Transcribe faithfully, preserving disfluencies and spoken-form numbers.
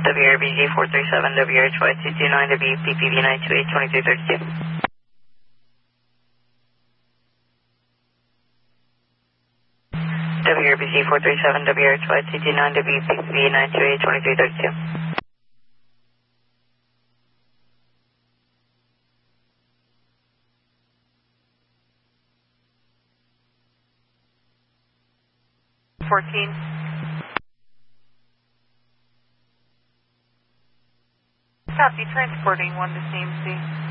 W R B G four three seven, W H Y two two nine, W P P V nine two eight, twenty-three thirty-two. W R B G four three seven, W H Y two two nine, W P P V nine two eight, twenty-three thirty-two. fourteen. Copy, transporting one to C M C.